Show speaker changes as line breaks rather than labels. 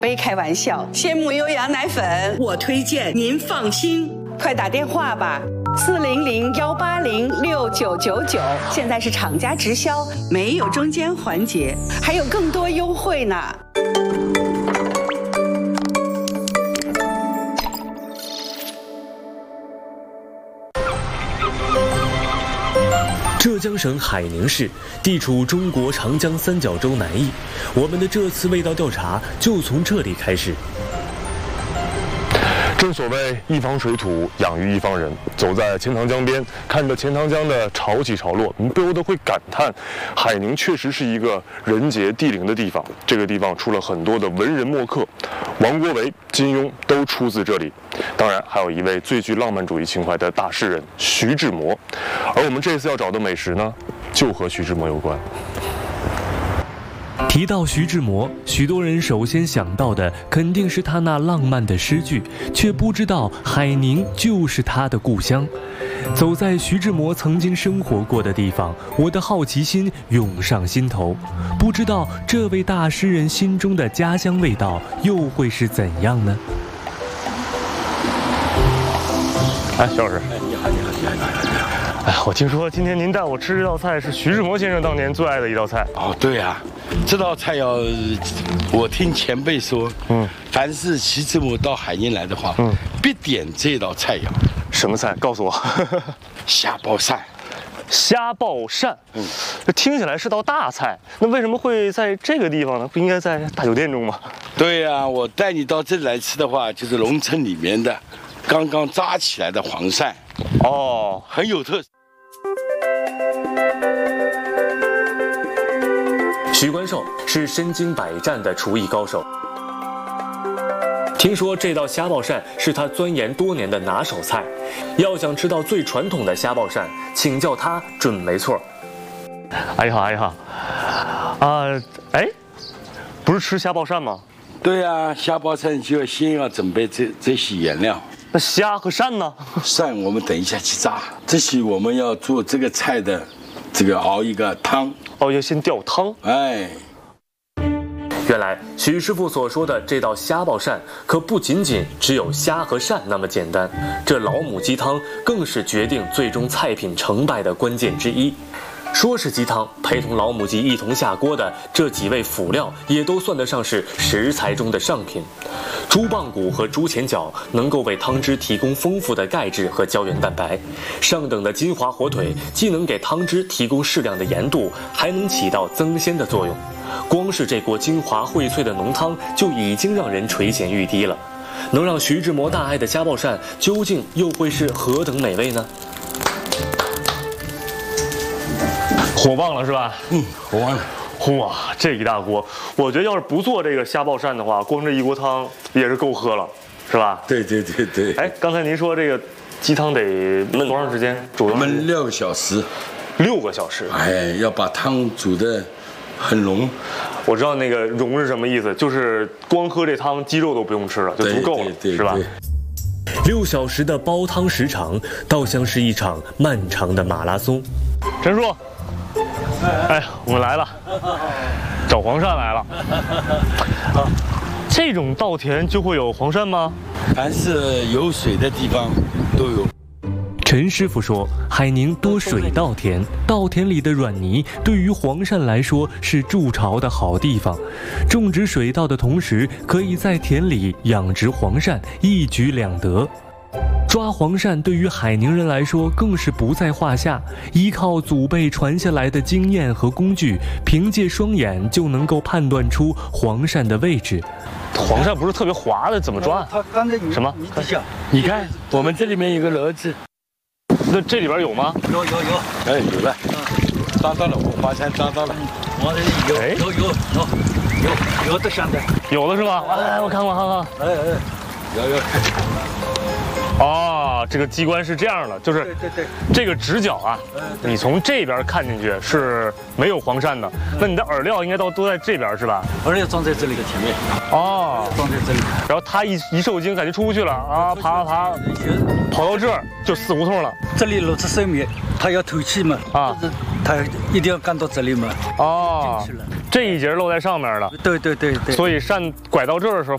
别开玩笑，
羡慕优羊奶粉，我推荐，您放心。
快打电话吧，400-180-6999，现在是厂家直销，
没有中间环节，
还有更多优惠呢。
浙江省海宁市地处中国长江三角洲南翼，我们的这次味道调查就从这里开始。
正所谓一方水土养育一方人，走在钱塘江边，看着钱塘江的潮起潮落，你不由得会感叹，海宁确实是一个人杰地灵的地方。这个地方出了很多的文人墨客，王国维、金庸都出自这里。当然，还有一位最具浪漫主义情怀的大诗人徐志摩。而我们这次要找的美食呢，就和徐志摩有关。
提到徐志摩，许多人首先想到的肯定是他那浪漫的诗句，却不知道海宁就是他的故乡。走在徐志摩曾经生活过的地方，我的好奇心涌上心头，不知道这位大诗人心中的家乡味道又会是怎样呢？
哎，肖老师，
你好。
哎，我听说今天您带我吃这道菜是徐志摩先生当年最爱的一道菜。
哦，对啊，这道菜我听前辈说，凡是徐志摩到海宁来的话，必点这道菜肴。
什么菜？告诉我。
虾爆鳝。
虾爆鳝，这听起来是道大菜，那为什么会在这个地方呢？不应该在大酒店中吗？
对呀，我带你到这里来吃的话，就是农村里面的刚刚扎起来的黄鳝。哦，很有特色。
徐关寿是身经百战的厨艺高手，听说这道虾爆鳝是他钻研多年的拿手菜。要想吃到最传统的虾爆鳝，请教他准没错。
阿姨好，阿姨好。哎，不是吃虾爆鳝吗？
对呀，虾爆鳝就先要准备这些原料。
那虾和鳝呢？
鳝我们等一下去炸。这些我们要做这个菜的，这个熬一个汤。
哦，要先吊汤。
哎，
原来徐师傅所说的这道虾爆鳝，可不仅仅只有虾和鳝那么简单，这老母鸡汤更是决定最终菜品成败的关键之一。说是鸡汤，陪同老母鸡一同下锅的这几味辅料，也都算得上是食材中的上品。猪棒骨和猪前脚能够为汤汁提供丰富的钙质和胶原蛋白，上等的金华火腿既能给汤汁提供适量的盐度，还能起到增鲜的作用。光是这锅精华荟萃的浓汤就已经让人垂涎欲滴了。能让徐志摩大爱的虾爆鳝，究竟又会是何等美味呢？
火旺了是吧？
火旺了。
哇，这一大锅，我觉得要是不做这个虾爆鳝的话，光这一锅汤也是够喝了，是吧？
对。
哎，刚才您说这个鸡汤得焖多长时间？煮
焖6个小时。
6个小时。
哎，要把汤煮得很浓。
我知道那个浓是什么意思，就是光喝这汤，鸡肉都不用吃了，就足够了，是吧
？6小时的煲汤时长，倒像是一场漫长的马拉松。
陈叔。哎，我们来了，找黄鳝来了。这种稻田就会有黄鳝吗？
凡是有水的地方都有。
陈师傅说，海宁多水稻田，稻田里的软泥对于黄鳝来说是筑巢的好地方。种植水稻的同时，可以在田里养殖黄鳝，一举两得。抓黄鳝对于海宁人来说更是不在话下，依靠祖辈传下来的经验和工具，凭借双眼就能够判断出黄鳝的位置。
黄鳝不是特别滑的，怎么抓？
它刚才
什么？
你看，我们这里面有个篓子，
那这里边有吗？
有。哎，有了，抓到了，五花鳝抓到了。我这里有的鳝的，
有了是吧？哎，我看。
哎，有。
哦，这个机关是这样的，就是
对，
这个直角啊，你从这边看进去是没有黄鳝的，那你的饵料应该都在这边是吧？
饵料装在这里的前面。
哦，
装在这里。
然后它一受惊，感觉出不去了啊，爬，跑到这儿就死胡同了。
这里露出生命，它要透气嘛，
啊，
它一定要干到这里嘛。
哦，这一节露在上面了。
对。
所以鳝拐到这儿的时候，